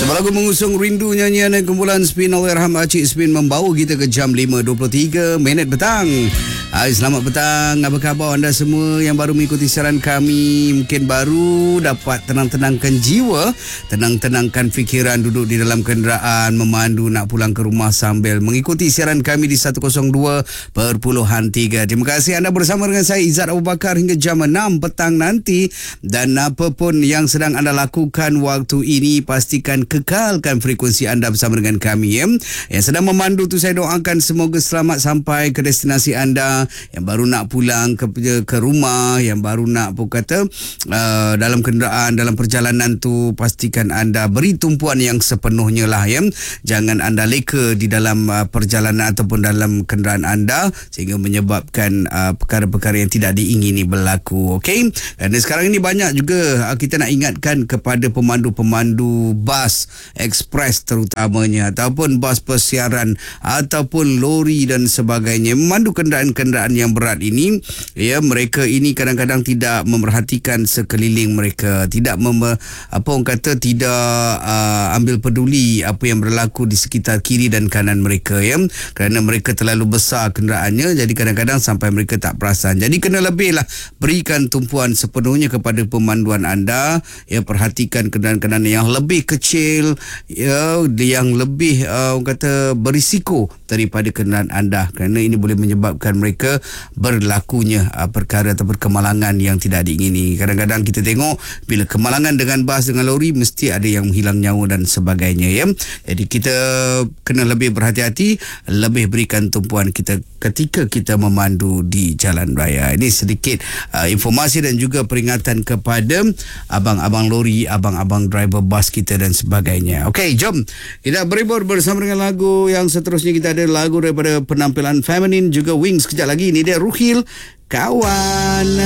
Lagu mengusung rindu nyanyian dan kumpulan Spin Allahyarham Acik Spin membawa kita ke jam 5.23 petang. Hai, selamat petang. Apa khabar anda semua yang baru mengikuti siaran kami? Mungkin baru dapat tenang-tenangkan jiwa, tenang-tenangkan fikiran, duduk di dalam kenderaan, memandu nak pulang ke rumah sambil mengikuti siaran kami di 102.3. Terima kasih anda bersama dengan saya Izzat Abu Bakar hingga jam 6 petang nanti. Dan apa pun yang sedang anda lakukan waktu ini, pastikan kekalkan frekuensi anda bersama dengan kami. Yang sedang memandu tu saya doakan semoga selamat sampai ke destinasi anda. Yang baru nak pulang ke rumah, yang baru nak dalam kenderaan, dalam perjalanan tu, pastikan anda beri tumpuan yang sepenuhnya lah ya. Jangan anda leka di dalam perjalanan ataupun dalam kenderaan anda sehingga menyebabkan perkara-perkara yang tidak diingini berlaku. Okey? Dan sekarang ini banyak juga kita nak ingatkan kepada pemandu-pemandu bas ekspres terutamanya, ataupun bas persiaran ataupun lori dan sebagainya, memandu kenderaan-kenderaan yang berat ini ya. Mereka ini kadang-kadang tidak memerhatikan sekeliling mereka, tidak ambil peduli apa yang berlaku di sekitar kiri dan kanan mereka ya, kerana mereka terlalu besar kenderaannya, jadi kadang-kadang sampai mereka tak perasan. Jadi kena lebihlah berikan tumpuan sepenuhnya kepada pemanduan anda ya. Perhatikan kenderaan-kenderaan yang lebih kecil ya, yang lebih berisiko daripada kenderaan anda, kerana ini boleh menyebabkan mereka berlakunya perkara atau kemalangan yang tidak diingini. Kadang-kadang kita tengok bila kemalangan dengan bas, dengan lori, mesti ada yang hilang nyawa dan sebagainya ya. Jadi kita kena lebih berhati-hati, lebih berikan tumpuan kita ketika kita memandu di jalan raya. Ini sedikit informasi dan juga peringatan kepada abang-abang lori, abang-abang driver bas kita dan sebagainya. Okey, jom kita berhibur bersama dengan lagu yang seterusnya. Kita ada lagu daripada penampilan feminin juga Wings. Kejap lagi, ini dia Ruhil, Kawan.